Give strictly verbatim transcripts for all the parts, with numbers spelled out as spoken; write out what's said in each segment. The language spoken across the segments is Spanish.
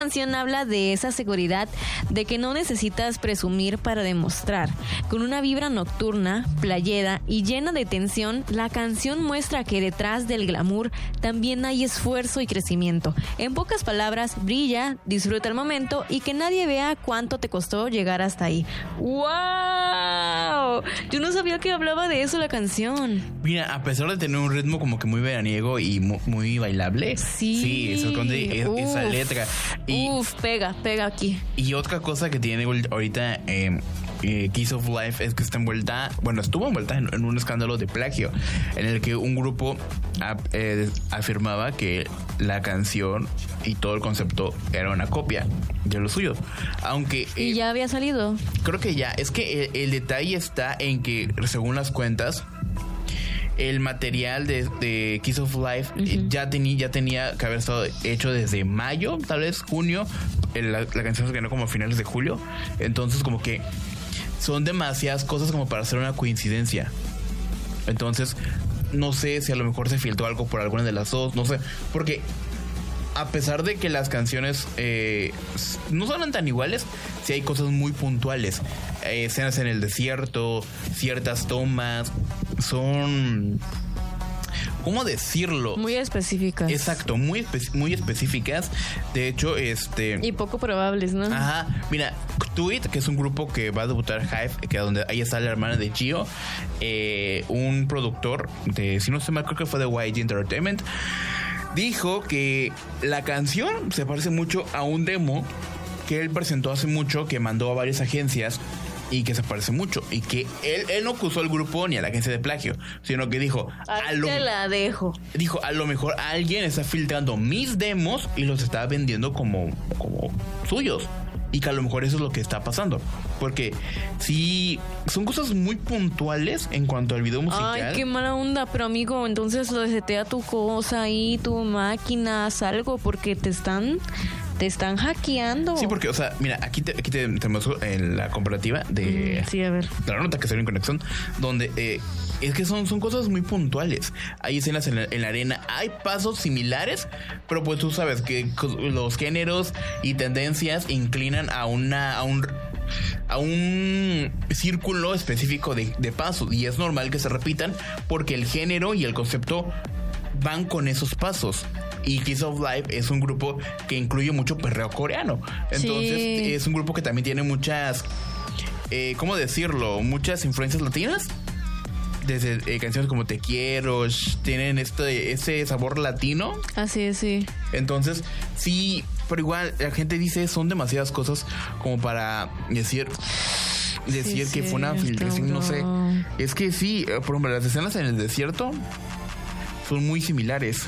canción habla de esa seguridad de que no necesitas presumir para demostrar. Con una vibra nocturna, playera y llena de tensión, la canción muestra que detrás del glamour también hay esfuerzo y crecimiento. En pocas palabras, brilla, disfruta el momento y que nadie vea cuánto te costó llegar hasta ahí. ¡Wow! Yo no sabía que hablaba de eso la canción. Mira, a pesar de tener un ritmo como que muy veraniego y muy, muy bailable, sí, sí, se esconde Uf. esa letra. Y, Uf, pega, pega aquí. Y otra cosa que tiene ahorita eh, eh, Kiss of Life es que está envuelta, bueno, estuvo envuelta en, en un escándalo de plagio, en el que un grupo a, eh, afirmaba que la canción y todo el concepto era una copia de lo suyo. Aunque... ¿Y eh, ya había salido? Creo que ya. Es que el, el detalle está en que, según las cuentas, el material de, de Kiss of Life uh-huh. ya, tení, ya tenía que haber estado hecho desde mayo, tal vez junio. La, la canción se ganó como a finales de julio. Entonces como que son demasiadas cosas como para hacer una coincidencia. Entonces no sé si a lo mejor se filtró algo por alguna de las dos. No sé, porque a pesar de que las canciones eh, no son tan iguales, sí hay cosas muy puntuales. Eh, escenas en el desierto, ciertas tomas, son... ¿Cómo decirlo? Muy específicas. Exacto, muy, espe- muy específicas. De hecho, este... Y poco probables, ¿no? Ajá. Mira, Tweet, que es un grupo que va a debutar Hive, que donde ahí está la hermana de Gio, eh, un productor de, si no se me acuerdo, que fue de Y G Entertainment, dijo que la canción se parece mucho a un demo que él presentó hace mucho, que mandó a varias agencias y que se parece mucho. Y que él, él no acusó al grupo ni a la agencia de plagio, sino que dijo... A lo, te la dejo. Dijo, a lo mejor alguien está filtrando mis demos y los está vendiendo como, como suyos. Y que a lo mejor eso es lo que está pasando. Porque sí, son cosas muy puntuales en cuanto al video musical. Ay, qué mala onda. Pero amigo, entonces lo desetea tu cosa ahí, tu máquina, haz algo, porque te están... Te están hackeando. Sí, porque, o sea, mira, aquí te, aquí te, te muestro en la comparativa de... Mm, sí, a ver. De la nota que salió en Conexión, donde eh, es que son, son cosas muy puntuales. Hay escenas en la, en la arena, hay pasos similares, pero pues tú sabes que los géneros y tendencias inclinan a una... A un, a un círculo específico de, de pasos, y es normal que se repitan porque el género y el concepto van con esos pasos. Y Kiss of Life es un grupo que incluye mucho perreo coreano. Entonces sí. Es un grupo que también tiene muchas, eh, ¿cómo decirlo? Muchas influencias latinas. Desde eh, canciones como Te Quiero, sh, tienen este, ese sabor latino. Así es, sí. Entonces, sí, pero igual la gente dice son demasiadas cosas como para decir... Decir sí, que sí, fue una filtración, no sé. Es que sí, por ejemplo, las escenas en el desierto son muy similares.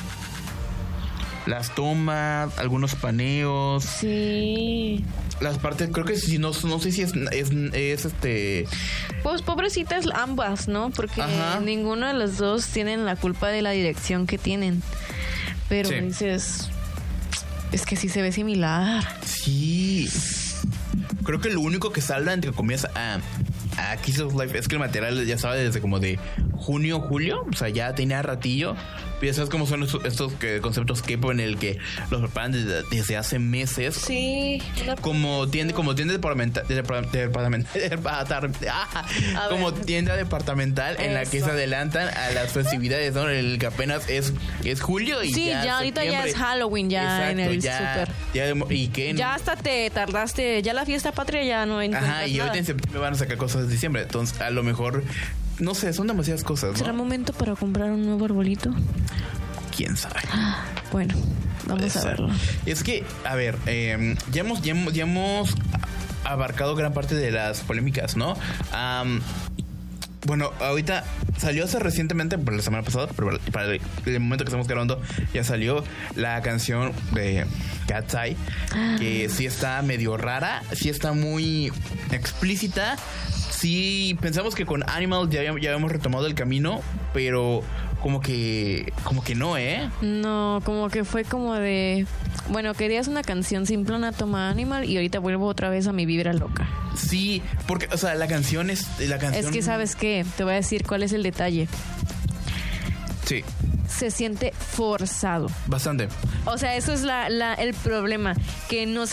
Las tomas, algunos paneos. Sí. Las partes, creo que sí, no, no sé si es, es, es este... Pues pobrecitas ambas, ¿no? Porque Ajá. ninguno de los dos tienen la culpa de la dirección que tienen. Pero sí. dices... Es que sí se ve similar. Sí. Creo que lo único que salda, entre comillas, a, a Kiss of Life es que el material ya estaba desde como de junio, julio. O sea, ya tenía ratillo. Pero ya sabes cómo son estos, estos que, conceptos K-pop en el que los preparan desde, desde hace meses. Sí. Como tienda, como tienda departamental, departamental, como tienda departamental en Eso. la que se adelantan a las festividades, ¿no? En el que apenas es, es julio y sí, ya, ya ahorita septiembre. ya es Halloween ya. Exacto, en el ya, súper. Ya, y que ya hasta te tardaste, ya la fiesta patria ya no encuentras Ajá, y nada. ahorita en septiembre van a sacar cosas de diciembre. Entonces, a lo mejor, no sé, son demasiadas cosas, ¿no? ¿Será momento para comprar un nuevo arbolito? ¿Quién sabe? Bueno, vamos a verlo. Es que, a ver, eh, ya hemos, ya hemos, ya hemos abarcado gran parte de las polémicas, ¿no? Um, Bueno, ahorita salió hace recientemente, por la semana pasada, pero para el, el momento que estamos grabando ya salió la canción de Cat's Eye, que sí está medio rara, sí está muy explícita. Sí, pensamos que con Animal ya, ya habíamos retomado el camino, pero como que como que no, ¿eh? No, como que fue como de... Bueno, querías una canción simplona, toma Animal, y ahorita vuelvo otra vez a mi vibra loca. Sí, porque, o sea, la canción es... La canción... Es que, ¿sabes qué? Te voy a decir cuál es el detalle. Sí. Se siente forzado. Bastante. O sea, eso es la, la, el problema, que no